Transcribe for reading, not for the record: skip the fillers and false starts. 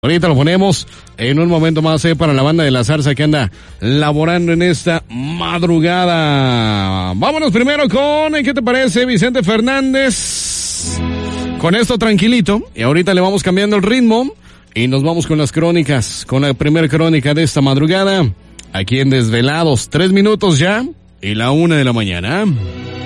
Ahorita lo ponemos en un momento más para la banda de la salsa que anda laborando en esta madrugada. Vámonos primero con, ¿qué te parece, Vicente Fernández? Con esto tranquilito, y ahorita le vamos cambiando el ritmo y nos vamos con las crónicas, con la primera crónica de esta madrugada, aquí en Desvelados. 3 minutos ya y la 1 de la mañana.